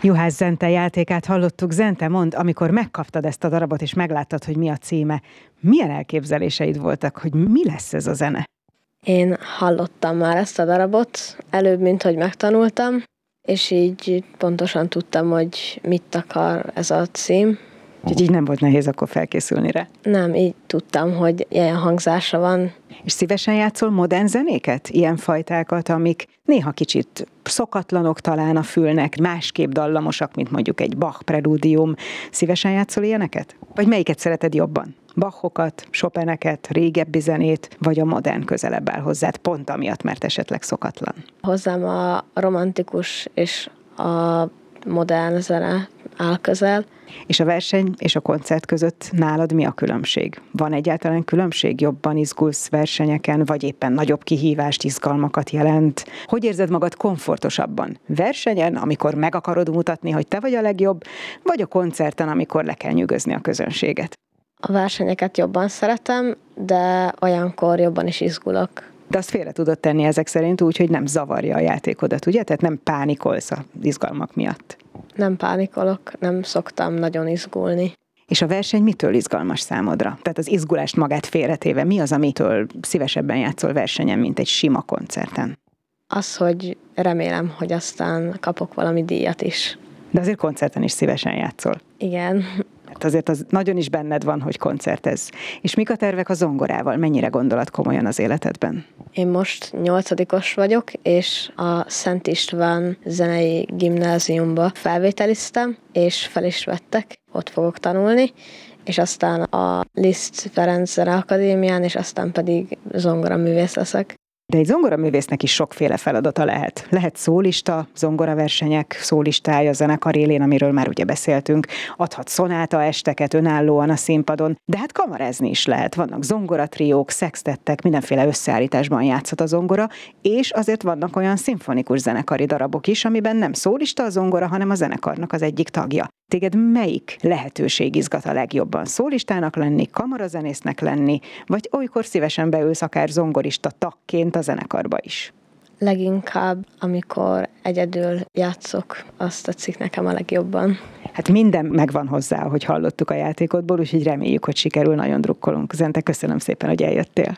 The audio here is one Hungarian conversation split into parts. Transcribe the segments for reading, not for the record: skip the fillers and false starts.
Juhász Zente játékát hallottuk. Zente, mondd, amikor megkaptad ezt a darabot, és megláttad, hogy mi a címe, milyen elképzeléseid voltak, hogy mi lesz ez a zene? Én hallottam már ezt a darabot, előbb, mint hogy megtanultam, és így pontosan tudtam, hogy mit akar ez a cím. Úgyhogy így nem volt nehéz akkor felkészülni rá? Nem, így tudtam, hogy ilyen hangzása van. És szívesen játszol modern zenéket? Ilyen fajtákat, amik néha kicsit szokatlanok talán a fülnek, másképp dallamosak, mint mondjuk egy Bach prelúdium. Szívesen játszol ilyeneket? Vagy melyiket szereted jobban? Bachokat, Chopineket, régebbi zenét, vagy a modern közelebb áll hozzád, pont amiatt, mert esetleg szokatlan? Hozzám a romantikus és a modern zene áll közel. És a verseny és a koncert között nálad mi a különbség? Van egyáltalán különbség? Jobban izgulsz versenyeken, vagy éppen nagyobb kihívást, izgalmakat jelent? Hogy érzed magad komfortosabban? Versenyen, amikor meg akarod mutatni, hogy te vagy a legjobb, vagy a koncerten, amikor le kell nyűgözni a közönséget? A versenyeket jobban szeretem, de olyankor jobban is izgulok. De azt félre tudod tenni ezek szerint úgy, hogy nem zavarja a játékodat, ugye? Tehát nem pánikolsz az izgalmak miatt. Nem pánikolok, nem szoktam nagyon izgulni. És a verseny mitől izgalmas számodra? Tehát az izgulást magát félretéve, mi az, amitől szívesebben játszol versenyen, mint egy sima koncerten? Az, hogy remélem, hogy aztán kapok valami díjat is. De azért koncerten is szívesen játszol. Igen. Hát azért az nagyon is benned van, hogy koncertez. És mik a tervek a zongorával? Mennyire gondolod komolyan az életedben? Én most 8-os vagyok, és a Szent István zenei gimnáziumba felvételiztem, és fel is vettek, ott fogok tanulni, és aztán a Liszt Ferenc Zeneakadémián, és aztán pedig zongoraművész leszek. De egy zongoraművésznek is sokféle feladata lehet. Lehet szólista, zongoraversenyek, szólistája, zenekar élén, amiről már ugye beszéltünk, adhat szonáta esteket önállóan a színpadon, de hát kamarázni is lehet. Vannak zongoratriók, szextettek, mindenféle összeállításban játszhat a zongora, és azért vannak olyan szimfonikus zenekari darabok is, amiben nem szólista a zongora, hanem a zenekarnak az egyik tagja. Téged melyik lehetőség izgat a legjobban? Szólistának lenni, kamarazenésznek lenni, vagy olykor szívesen beülsz akár zongorista tagként a zenekarba is? Leginkább, amikor egyedül játszok, azt tetszik nekem a legjobban. Hát minden megvan hozzá, ahogy hallottuk a játékodból, úgyhogy reméljük, hogy sikerül, nagyon drukkolunk. Zente, köszönöm szépen, hogy eljöttél.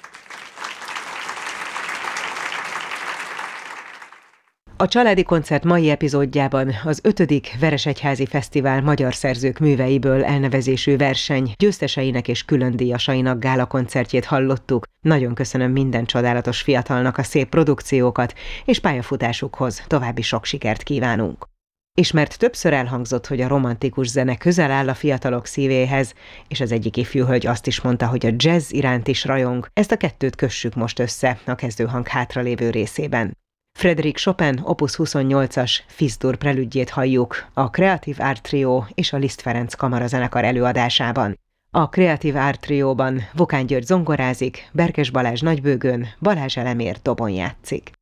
A Családi Koncert mai epizódjában az 5. Veresegyházi Fesztivál magyar szerzők műveiből elnevezésű verseny győzteseinek és különdíjasainak gálakoncertjét hallottuk. Nagyon köszönöm minden csodálatos fiatalnak a szép produkciókat, és pályafutásukhoz további sok sikert kívánunk. És mert többször elhangzott, hogy a romantikus zene közel áll a fiatalok szívéhez, és az egyik ifjú hölgy azt is mondta, hogy a jazz iránt is rajong, ezt a kettőt kössük most össze a kezdőhang hátralévő részében. Frédéric Chopin Opus 28-as Fis-dur prelüdjét halljuk a Creative Art Trio és a Liszt Ferenc kamarazenekar előadásában. A Creative Art Trióban Vokán György zongorázik, Berkes Balázs nagybőgőn, Balázs Elemér dobon játszik.